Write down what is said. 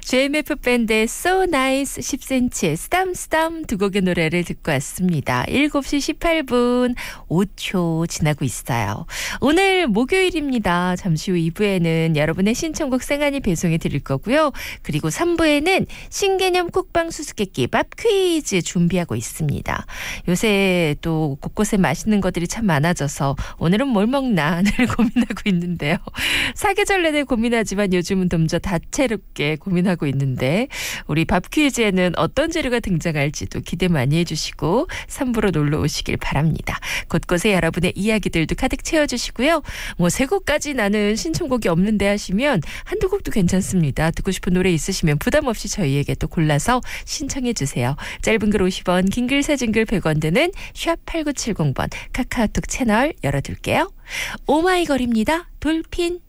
JMF 밴드의 So Nice, 10cm의 쓰담쓰담 두 곡의 노래를 듣고 왔습니다. 7시 18분 5초 지나고 있어요. 오늘 목요일입니다. 잠시 후 2부에는 여러분의 신청곡 생안이 배송해 드릴 거고요. 그리고 3부에는 신개념 쿡방 수수께끼 밥 퀴즈 준비하고 있습니다. 요새 또 곳곳에 맛있는 것들이 참 많아져서 오늘은 뭘 먹나 늘 고민하고 있는데요. 사계절 내내 고민하지만 요즘은 좀 더 다채롭게 고민하고 있는데 우리 밥 퀴즈에는 어떤 재료가 등장할지도 기대 많이 해주시고 3부로 놀러 오시길 바랍니다. 곳곳에 여러분의 이야기들도 가득 채워주시고요. 뭐 세 곡까지 나는 신청곡이 없는데 하시면 한두 곡도 괜찮습니다. 듣고 싶은 노래 있으시면 부담 없이 저희에게 또 골라서 신청해 주세요. 짧은 글 50원, 긴 글 사진 글 100원 드는 샵 8970번 카카오톡 채널 열어둘게요. 오마이걸입니다. 돌핀.